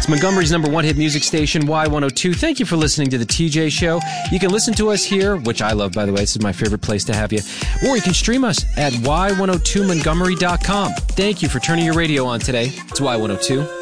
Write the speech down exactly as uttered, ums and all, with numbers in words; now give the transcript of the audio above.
Montgomery's number one hit music station, Y one oh two. Thank you for listening to The T J Show. You can listen to us here, which I love, by the way. This is my favorite place to have you. Or you can stream us at y one oh two montgomery dot com. Thank you for turning your radio on today. It's Y one oh two.